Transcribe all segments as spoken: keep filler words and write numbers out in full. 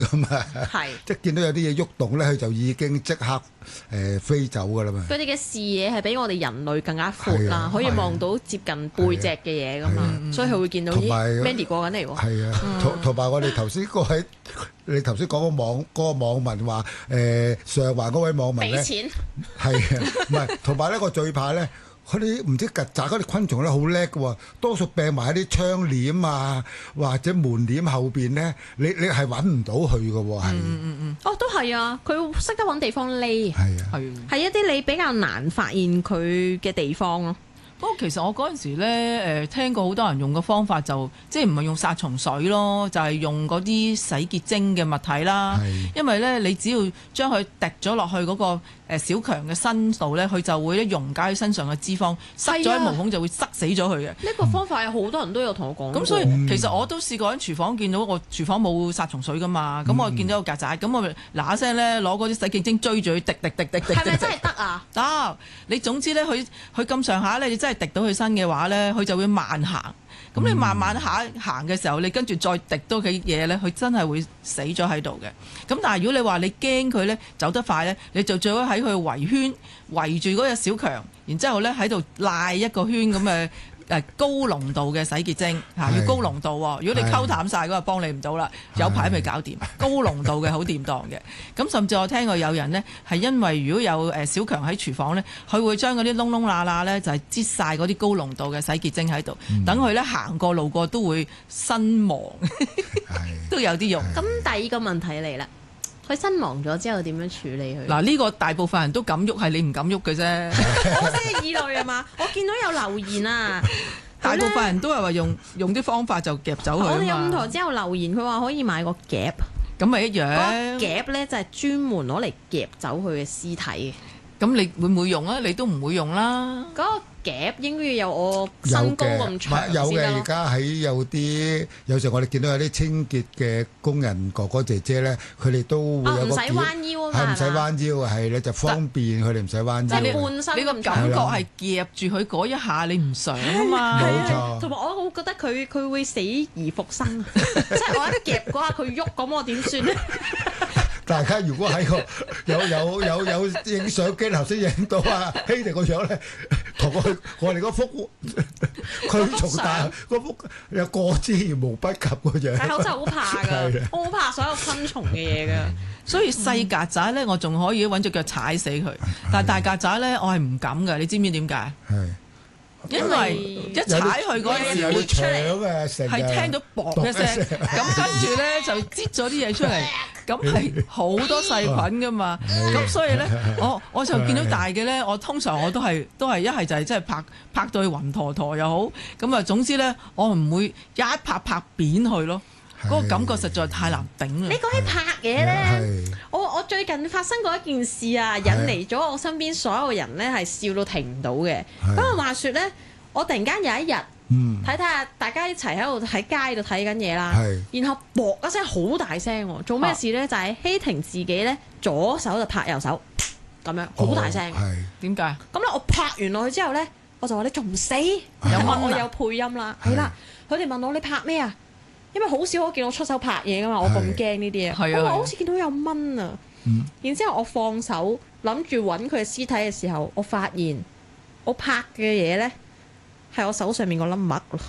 咁啊，即係見到有啲嘢喐動咧，佢就已經即刻誒、呃、飛走㗎啦嘛。 佢哋嘅視野係比我哋人類更加闊啦，可以望到接近背脊嘅嘢㗎嘛，所以佢會見到咦 Mandy 過緊嚟喎。係啊， 同同埋我哋頭先嗰位，你頭先講個網嗰、嗰個網民話誒、呃、上環嗰位網民咧， 俾錢係啊，唔係同埋咧我最怕咧。佢啲唔知曱甴嗰啲昆蟲咧好叻嘅喎，多數病埋喺啲窗簾啊或者門簾後邊咧，你你係揾唔到佢嘅喎，係。 嗯嗯嗯。哦，都係啊，佢識得揾地方匿。 係啊。 係。係一啲你比較難發現佢嘅地方咯。 不過其實我嗰陣時咧，誒聽過好多人用嘅方法就即係唔係用殺蟲水咯，就係、是、用嗰啲洗潔精嘅物體啦。因為咧，你只要將佢滴咗落去嗰個小強嘅身度咧，佢就會咧溶解佢身上嘅脂肪，塞咗喺毛孔就會塞死咗佢嘅。 呢個方法有好多人都有同我講。 咁、嗯、所以其實我都試過喺廚房見到我廚房冇殺蟲水噶嘛，咁、嗯、我見到個曱甴，咁我咪嗱一聲咧攞嗰啲洗潔精追住佢滴滴滴滴滴。係咪真係得啊？得，你總之咧，佢佢咁上下咧，你真係滴到佢身嘅話咧，佢就會慢行。咁你慢慢下行嘅時候，你跟住再滴多幾嘢咧，佢真係會死咗喺度嘅。咁但係如果你話你驚佢咧走得快咧，你就最好喺佢圍圈圍住嗰隻小強，然之後咧喺度賴一個圈咁嘅。誒高濃度嘅洗潔精嚇，要高濃度喎。如果你溝淡晒嗰個幫你唔到啦，有排未搞掂。高濃度嘅好掂當嘅。咁甚至我聽過有人呢，係因為如果有誒小強喺廚房呢，佢會將嗰啲窿窿罅罅呢，就係擠晒嗰啲高濃度嘅洗潔精喺度，等佢呢行過路過都會身亡，都有啲用。 咁第二個問題嚟啦。佢身亡咗之後點樣處理佢？ 嗱，呢個大部分人都敢喐，係你唔敢喐嘅啫。 我先係異類啊嘛！我見到有留言啊， 大部分人都係話用用啲方法就夾走佢啊嘛。 我哋有五台之後留言，佢話可以買個夾， 咁咪一樣。 嗰個夾咧就係專門攞嚟夾走佢嘅屍體嘅。 咁你會唔會用啊？你都唔會用啦。 嗰個夾應該要有我身高咁長有嘅，而家喺有啲有時我哋見到有啲清潔嘅工人哥哥姐姐咧，佢哋都會有個夾， 唔使彎腰啊嘛， 係唔使彎腰，係咧就方便佢哋唔使彎腰。 即係半身你個感覺係夾住佢嗰一下，你唔想啊嘛。 冇錯。 同埋我好覺得佢佢會死而復生，即係我一夾嗰下佢喐，咁我點算咧？ 大家如果喺個有有有有影相機頭先影到啊希迪個樣咧，同我我哋嗰幅佢從大嗰幅有過之而無不及個樣。 係，我真係好怕㗎，我好怕所有昆蟲嘅嘢㗎。 所以細曱甴咧，我仲可以揾隻腳踩死佢，但係大曱甴咧，我係唔敢㗎。你知唔知點解？係。因為一踩佢嗰陣時會出嚟， 係聽到噥一聲，咁跟住咧就擠咗啲嘢出嚟，咁係好多細菌噶嘛，咁所以咧，我我就見到大嘅咧，我通常我都係都係一係就係即係拍拍到佢暈陀陀又好，咁啊總之咧，我唔會一拍拍扁佢咯。嗰個感覺實在太難頂啦！ 你講起拍嘢咧，我我最近發生過一件事啊，引嚟咗我身邊所有人咧係笑到停唔到嘅。咁啊話説咧，我突然間有一日睇睇下大家一齊喺度喺街度睇緊嘢啦，然後噥一聲好大聲喎，做咩事咧？就係希婷自己咧左手就拍右手咁樣，好大聲。 點解？ 咁咧我拍完落去之後咧，我就話你仲唔死？有蚊，我有配音啦，係啦。佢哋問我你拍咩啊？因為好少我見我出手拍嘢噶嘛，我咁驚呢啲嘢。我話好似見到有蚊啊，嗯、然之後我放手諗住揾佢嘅屍體嘅時候，我發現我拍嘅嘢咧係我手上面個粒癦咯。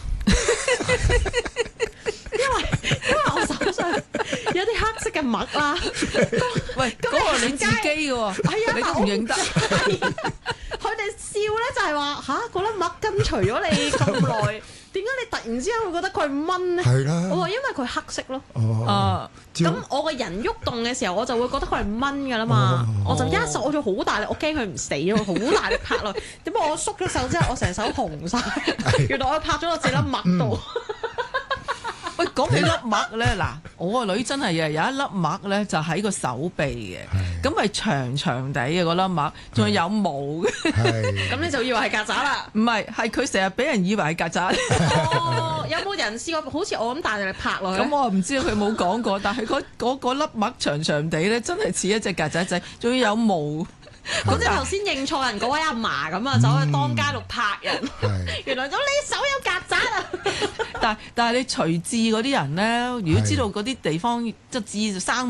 因為因為我手上有啲黑色嘅癦啦。 喂，嗰個你自己嘅喎，你都唔認得。 佢哋笑咧就係話吓，嗰粒癦跟隨咗你咁耐。點解你突然之間會覺得佢係蚊咧？係啦，我話因為佢黑色咯。哦，咁我個人喐動嘅時候，我就會覺得佢係蚊㗎啦嘛。我就一手我就好大力，我驚佢唔死咯，好大力拍落。點解我縮咗手之後，我成手紅晒？原來我拍咗我自己粒癦度。 喂，講起粒癦咧，嗱，我個女真係嘅，有一粒癦咧就喺個手臂嘅，咁係長長地嘅嗰粒癦，仲係有毛嘅。 咁你就以為係曱甴啦？ 唔係，係佢成日俾人以為係曱甴。 哦，有冇人試過好似我咁大力拍落去？ 咁我唔知佢冇講過，但係嗰嗰嗰粒癦長長地咧，真係似一隻曱甴仔，仲要有毛。 好似頭先認錯人嗰位阿嫲咁啊，走去當街度拍人，原來咁你手有曱甴啊！ 但但係你除痣嗰啲人咧，如果知道嗰啲地方即係痣生